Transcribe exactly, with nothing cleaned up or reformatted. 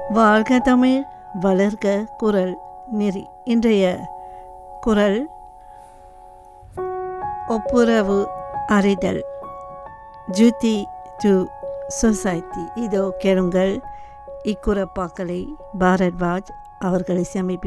வாழ்க தமிழ், வளர்க குரல் நெறி. இன்றைய குரல் ஒப்புரவு அறிதல், ஜூத்தி டு சொசைட்டி. இதோ கேளுங்கள் இக்குறப்பாக்களை பாரத்வாஜ் அவர்களை சமீபி